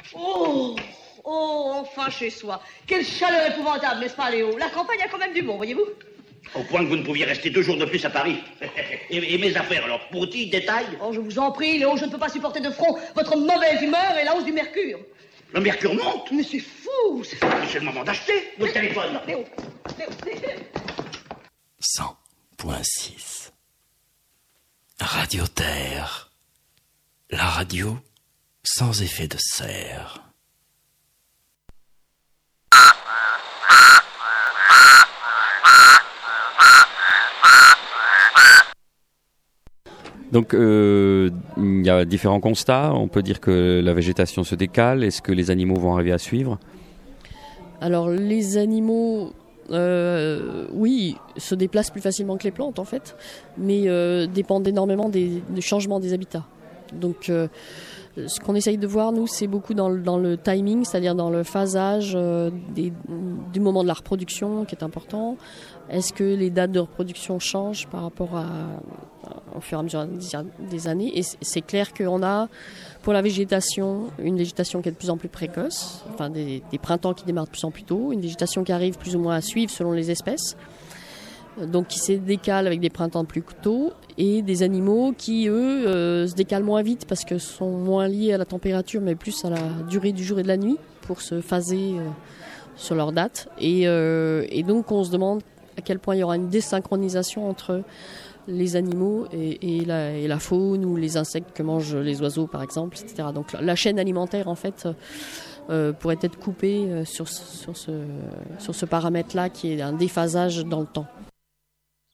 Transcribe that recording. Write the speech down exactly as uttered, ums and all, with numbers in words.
Oh, oh, enfin chez soi. Quelle chaleur épouvantable, n'est-ce pas, Léo? La campagne a quand même du bon, voyez-vous? Au point que vous ne pouviez rester deux jours de plus à Paris. et, et mes affaires, alors, petits détails? Oh, je vous en prie, Léo, je ne peux pas supporter de front votre mauvaise humeur et la hausse du mercure. Le mercure monte? Mais c'est fou, c'est fou. C'est le moment d'acheter votre téléphone. Non, Léo, Léo, Léo. cent point six Radio Terre. La radio sans effet de serre. Donc euh, il y a différents constats. On peut dire que la végétation se décale. Est-ce que les animaux vont arriver à suivre ? Alors les animaux, euh, oui, se déplacent plus facilement que les plantes en fait, mais euh, dépendent énormément des, des changements des habitats. Donc euh, ce qu'on essaye de voir, nous, c'est beaucoup dans le, dans le timing, c'est-à-dire dans le phasage euh, des, du moment de la reproduction qui est important. Est-ce que les dates de reproduction changent par rapport à, au fur et à mesure des années? Et c'est clair qu'on a, pour la végétation, une végétation qui est de plus en plus précoce, enfin des, des printemps qui démarrent de plus en plus tôt, une végétation qui arrive plus ou moins à suivre selon les espèces, donc qui se décale avec des printemps plus tôt, et des animaux qui, eux, euh, se décalent moins vite parce que sont moins liés à la température, mais plus à la durée du jour et de la nuit, pour se phaser euh, sur leur date. Et, euh, et donc on se demande à quel point il y aura une désynchronisation entre les animaux et, et, la, et la faune ou les insectes que mangent les oiseaux, par exemple, et cetera. Donc la chaîne alimentaire, en fait, euh, pourrait être coupée sur, sur, ce, sur ce paramètre-là qui est un déphasage dans le temps.